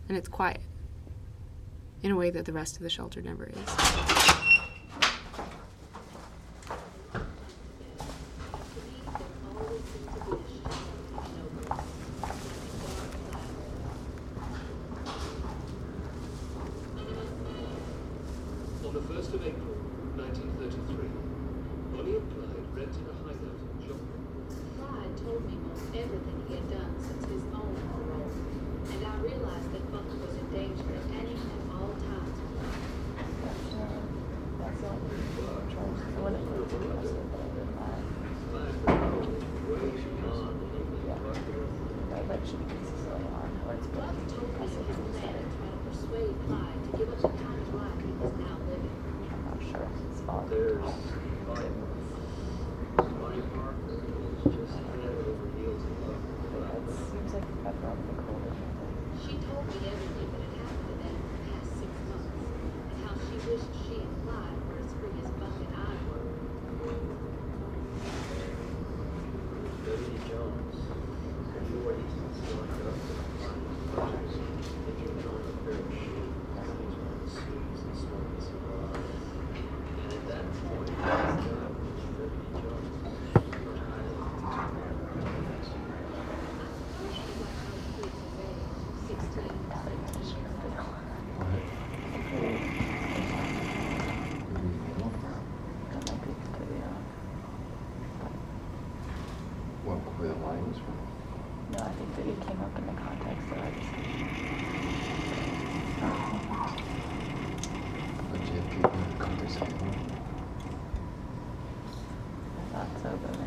And it's quiet in a way that the rest of the shelter never is. On the 1st of April, 1933, Bonnie and Clyde rented a hideout in Joplin. Clyde told me most everything he had done since his own parole, and I realized that Buck was in danger at any and all times. That's the only choice. I wouldn't move to the rest of it. Clyde was way beyond My leg should be so on. Let's go. Buck told me his plan to try to persuade Clyde to give up the kind of life he was now living. I'm not sure if it's fault. There's Bonnie Parker is just head over heels in love with It Clyde. seems like I've run the cold or something. She told me everything that had happened to them in the past 6 months, and how she wished she and Clyde were as free as Buck and I were. Deputy Jones, before he signed up for Clyde, he came on a pair of shoes, he's wearing suits and smoking cigars. And at that point, his job was Deputy Jones. What, where the line was from? No, I think that it came up in the context that I just. But you have people in the context of I thought so, but